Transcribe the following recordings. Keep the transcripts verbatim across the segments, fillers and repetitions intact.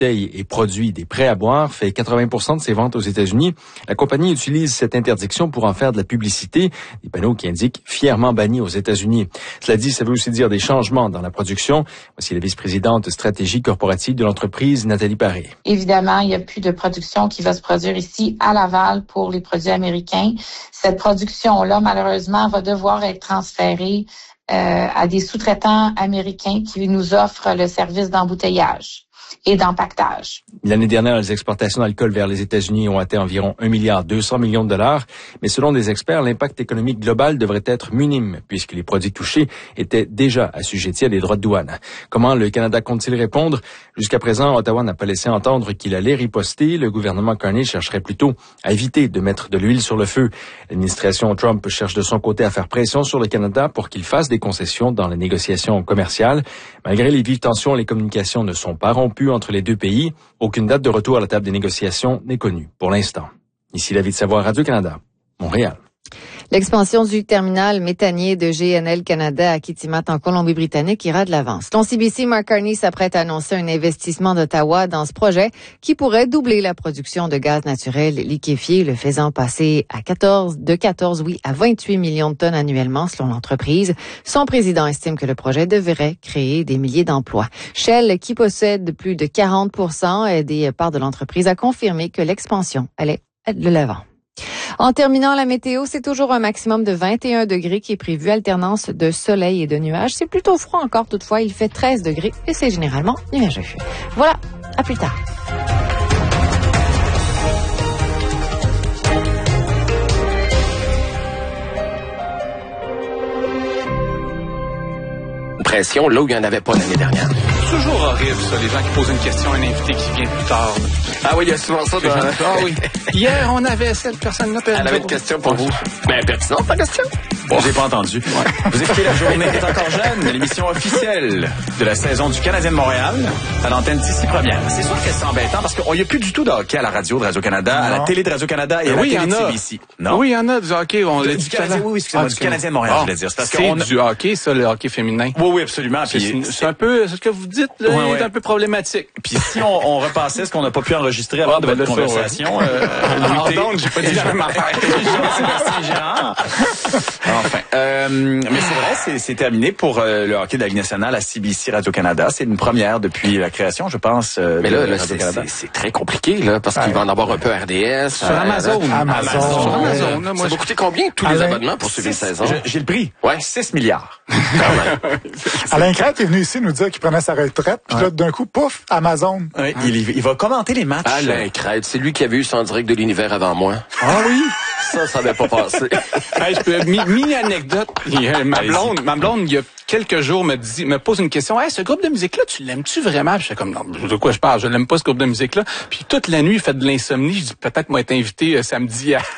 et produit des prêts à boire, fait quatre-vingts pour cent de ses ventes aux États-Unis. La compagnie utilise cette interdiction pour en faire de la publicité, des panneaux qui indiquent fièrement banni aux États-Unis. Cela dit, ça veut aussi dire des changements dans la production. Voici la vice-présidente stratégie corporative de l'entreprise, Nathalie Paré. Évidemment, il n'y a plus de production qui va se produire ici à Laval pour les produits américains. Cette production-là, malheureusement, va devoir être transférée euh, à des sous-traitants américains qui nous offrent le service d'embouteillage et d'empaquetage. L'année dernière, les exportations d'alcool vers les États-Unis ont atteint environ un milliard deux cents millions de dollars, mais selon des experts, l'impact économique global devrait être minime, puisque les produits touchés étaient déjà assujettis à des droits de douane. Comment le Canada compte-t-il répondre? Jusqu'à présent, Ottawa n'a pas laissé entendre qu'il allait riposter. Le gouvernement Carney chercherait plutôt à éviter de mettre de l'huile sur le feu. L'administration Trump cherche de son côté à faire pression sur le Canada pour qu'il fasse des concessions dans les négociations commerciales. Malgré les vives tensions, les communications ne sont pas rompues entre les deux pays. Aucune date de retour à la table des négociations n'est connue pour l'instant. Ici David Savoie, Radio-Canada, Montréal. L'expansion du terminal méthanier de G N L Canada à Kitimat en Colombie-Britannique ira de l'avance. Selon C B C, Mark Carney s'apprête à annoncer un investissement d'Ottawa dans ce projet qui pourrait doubler la production de gaz naturel liquéfié, le faisant passer à quatorze, de quatorze, oui, à vingt-huit millions de tonnes annuellement selon l'entreprise. Son président estime que le projet devrait créer des milliers d'emplois. Shell, qui possède plus de quarante pour cent des parts de l'entreprise, a confirmé que l'expansion allait de l'avant. En terminant la météo, c'est toujours un maximum de vingt et un degrés qui est prévu, alternance de soleil et de nuages. C'est plutôt froid encore toutefois, il fait treize degrés et c'est généralement nuageux. Voilà, à plus tard. Pression là où il n'y en avait pas l'année dernière. C'est toujours horrible, ça, les gens qui posent une question à un invité qui vient plus tard. Ah oui, il y a souvent ça. Dans... Ah oui. Hier, on avait cette personne-là. Elle avait une question pour vous. Ben, pertinente, ta question. Bon, j'ai pas entendu. Ouais. Vous écoutez La Journée est encore jeune, l'émission officielle de la saison du Canadien de Montréal, à l'antenne d'ici première. C'est sûr que c'est embêtant parce qu'il n'y a plus du tout de hockey à la radio de Radio-Canada, à la télé de Radio-Canada et à oui, la télé de C B C. Non? Oui, il y en a du hockey. On l'a du dit Canadien, oui, excusez-moi, ah, du Canadien de Montréal, ah, je voulais dire. C'est, parce c'est qu'on a... du hockey, ça, le hockey féminin. Oui, oui, absolument. Puis c'est, c'est, c'est un peu, ce que vous dites, là, ouais, ouais. est un peu problématique. Puis si on, on repassait ce qu'on n'a pas pu enregistrer avant ah, de ben, votre conversation, ouais. euh, pardon, j'ai pas dit la même affaire. Jean-Sébastien Gérard. Enfin, euh, mais c'est vrai, c'est, c'est terminé pour euh, le hockey de la Ligue nationale à C B C Radio-Canada. C'est une première depuis la création, je pense. Euh, mais là, là c'est, c'est, c'est très compliqué, là, parce ouais. qu'il va en avoir un peu R D S. Sur euh, Amazon. Amazon. Amazon. Sur Amazon. Là, moi, ça va coûter combien tous Alain, les abonnements pour suivre une saison? J'ai le prix. Ouais, six milliards. Alain Crête est venu ici nous dire qu'il prenait sa retraite, puis ouais. là, d'un coup, pouf, Amazon. Ouais, hein? il, il va commenter les matchs. Alain Crête, c'est lui qui avait eu son direct de l'univers avant moi. Ah oui? Ça, ça n'avait pas passé. Hey, je peux, mini-anecdote. Ma blonde, ma blonde, il y a quelques jours, me dit, me pose une question. Hey, ce groupe de musique-là, tu l'aimes-tu vraiment? Puis je fais comme, non, de quoi je parle? Je l'aime pas, ce groupe de musique-là. Puis toute la nuit, il fait de l'insomnie. Je dis, peut-être moi être invité euh, samedi à...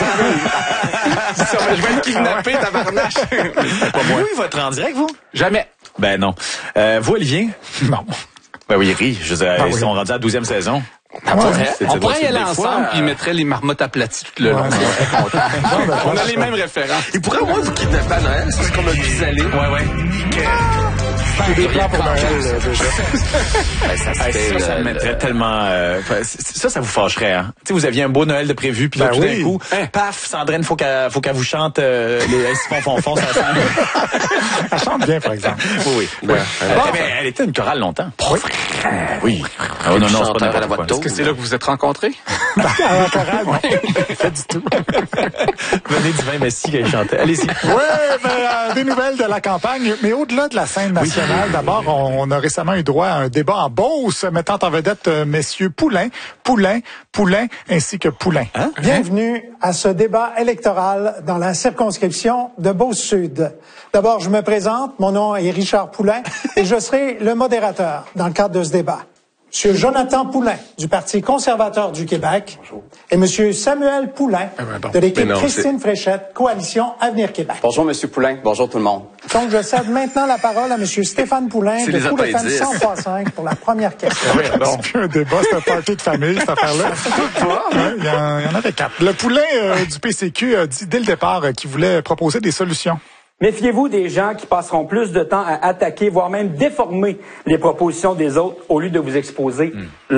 je vais être kidnappé, tabarnache. Pas moi. Oui, il va être en direct, vous? Jamais. Ben non. Euh, vous, Olivier? Non. Ben oui, il rit. Je veux dire, ah, ils oui. sont rendus à la douzième saison. Ah, on pourrait, on pourrait y aller ensemble, euh... puis ils mettraient les marmottes aplaties tout le long. Ouais, ouais. On a les mêmes références. Ils pourraient au moins vous kidnapper à Noël, c'est ce qu'on a pu aller. Ouais, ouais. J'ai des plans pour Noël, euh, déjà. Ben, ça, ça, ça, ça me mettrait tellement... Euh, ça, ça vous fâcherait, hein? Tu sais, vous aviez un beau Noël de prévu, puis là, ben tout oui. d'un coup, hein, paf, Sandrine, faut qu'elle, faut qu'elle vous chante euh, les Simon Fonfon, ça sent. Elle chante bien, par exemple. Oui, oui. Ouais. Ouais. Elle, bon. elle, elle était une chorale longtemps. Oui. Oui. Oh, non, non, c'est pas à la voix de Est-ce que c'est là que vous vous êtes rencontrés? À la chorale, oui. Pas du tout. Venez du vin Messi qu'elle chantait. Allez-y. Oui, ben, euh, des nouvelles de la campagne, mais au-delà de la scène nationale, oui. d'abord, on, on a récemment eu droit à un débat en Beauce, mettant en vedette euh, messieurs Poulain, Poulain, Poulain, ainsi que Poulain. Hein? Bienvenue à ce débat électoral dans la circonscription de Beauce-Sud. D'abord, je me présente, mon nom est Richard Poulain et je serai le modérateur dans le cadre de ce débat. Monsieur Jonathan Poulain, du Parti conservateur du Québec, bonjour. Et Monsieur Samuel Poulain, eh ben bon. de l'équipe non, Christine c'est... Fréchette, Coalition Avenir Québec. Bonjour, Monsieur Poulain. Bonjour tout le monde. Donc, je cède maintenant la parole à Monsieur Stéphane Poulain c'est de Coup de F M cent trois cinq pour la première question. Oui, c'est plus un débat, c'est un party de famille, cette affaire-là. Ouais, il, y en, il y en avait quatre. Le Poulain euh, du P C Q a dit dès le départ euh, qu'il voulait proposer des solutions. Méfiez-vous des gens qui passeront plus de temps à attaquer, voire même déformer les propositions des autres au lieu de vous exposer. Mm.